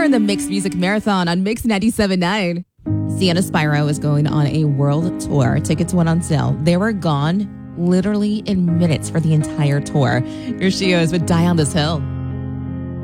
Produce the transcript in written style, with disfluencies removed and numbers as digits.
in the Mixed Music Marathon on Mix 97.9. Sienna Spyro is going on a world tour. Tickets went on sale. They were gone literally in minutes for the entire tour. Here she is with Die on This Hill.